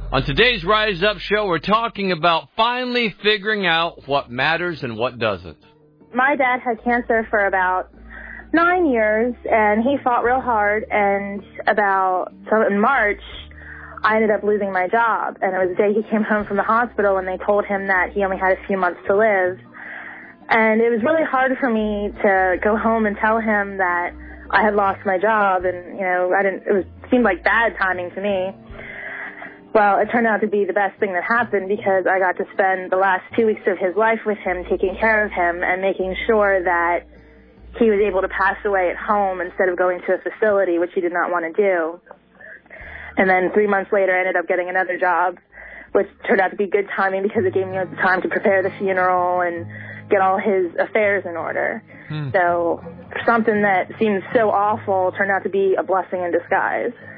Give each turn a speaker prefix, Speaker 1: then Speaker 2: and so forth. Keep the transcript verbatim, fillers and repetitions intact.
Speaker 1: On today's Rise Up show, we're talking about finally figuring out what matters and what doesn't.
Speaker 2: My dad had cancer for about nine years, and he fought real hard, and about, so in March, I ended up losing my job, and it was the day he came home from the hospital, and they told him that he only had a few months to live. And it was really hard for me to go home and tell him that I had lost my job, and, you know, I didn't, it was, seemed like bad timing to me. Well, it turned out to be the best thing that happened because I got to spend the last two weeks of his life with him, taking care of him and making sure that he was able to pass away at home instead of going to a facility, which he did not want to do. And then three months later, I ended up getting another job, which turned out to be good timing because it gave me the time to prepare the funeral and get all his affairs in order. Hmm. So something that seemed so awful turned out to be a blessing in disguise.